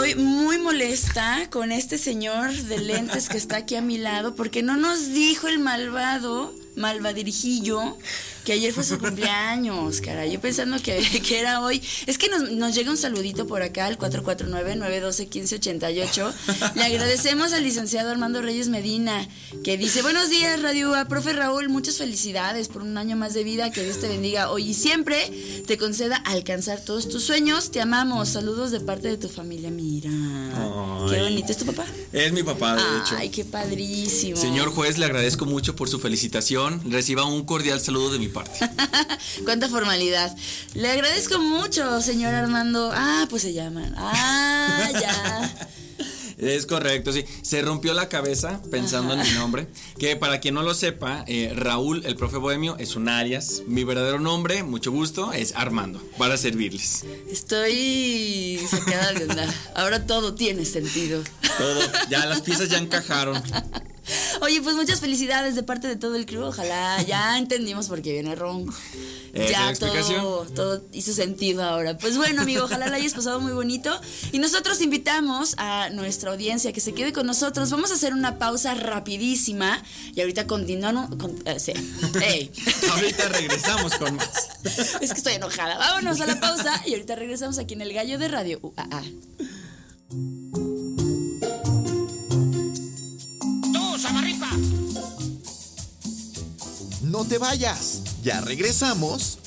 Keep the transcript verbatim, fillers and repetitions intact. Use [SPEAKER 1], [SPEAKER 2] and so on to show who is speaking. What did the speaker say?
[SPEAKER 1] Estoy muy molesta con este señor de lentes que está aquí a mi lado porque no nos dijo el malvado, malvadirijillo, que ayer fue su cumpleaños, caray. Yo pensando que, que era hoy. Es que nos, nos llega un saludito por acá al cuatro cuatro nueve, nueve uno dos, uno cinco ocho ocho. Le agradecemos al licenciado Armando Reyes Medina, que dice: buenos días, Radio U A. Profe Raúl, muchas felicidades por un año más de vida. Que Dios te bendiga hoy y siempre, te conceda alcanzar todos tus sueños. Te amamos. Saludos de parte de tu familia. Mira, ay, qué bonito. ¿Es tu papá?
[SPEAKER 2] Es mi papá, de
[SPEAKER 1] ay,
[SPEAKER 2] hecho.
[SPEAKER 1] Ay, qué padrísimo.
[SPEAKER 2] Señor juez, le agradezco mucho por su felicitación. Reciba un cordial saludo de mi parte.
[SPEAKER 1] Cuánta formalidad. Le agradezco mucho, señor Armando. Ah, pues se llaman. Ah, ya.
[SPEAKER 2] Es correcto, sí. Se rompió la cabeza pensando Ajá. en mi nombre. Que para quien no lo sepa, eh, Raúl, el profe Bohemio, es un alias. Mi verdadero nombre, mucho gusto, es Armando, para servirles.
[SPEAKER 1] Estoy sacada de onda. Ahora todo tiene sentido.
[SPEAKER 2] Todo, ya las piezas ya encajaron.
[SPEAKER 1] Oye, pues muchas felicidades de parte de todo el crew. Ojalá ya entendimos por qué viene Ronco. Ya todo, todo hizo sentido ahora. Pues bueno, amigo, ojalá la hayas pasado muy bonito. Y nosotros invitamos a nuestra audiencia que se quede con nosotros. Vamos a hacer una pausa rapidísima y ahorita continuamos con, eh, sí. Hey.
[SPEAKER 2] Ahorita regresamos con más.
[SPEAKER 1] Es que estoy enojada. Vámonos a la pausa y ahorita regresamos aquí en El Gallo de Radio U A A.
[SPEAKER 3] No te vayas, ya regresamos